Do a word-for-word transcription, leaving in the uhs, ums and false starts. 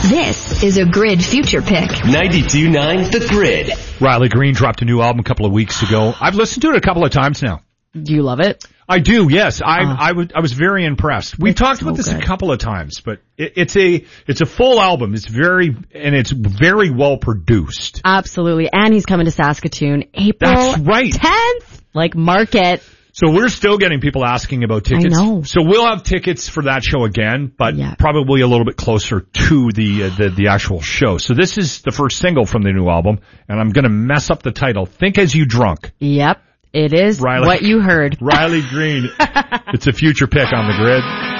This is a Grid Future Pick. ninety-two point nine The Grid. Riley Green dropped a new album a couple of weeks ago. I've listened to it a couple of times now. Do you love it? I do, yes. I Uh, I, w- I was very impressed. We've It's talked so about this good. a couple of times, but it, it's a it's a full album. It's very and it's very well produced. Absolutely. And he's coming to Saskatoon April That's right. tenth. Like, mark it. So we're still getting people asking about tickets. I know. So we'll have tickets for that show again, but Yeah. probably a little bit closer to the, uh, the the actual show. So this is the first single from the new album, and I'm going to mess up the title. Think As You Drunk. Yep. It is Riley- what you heard. Riley Green. It's a future pick on the Grid.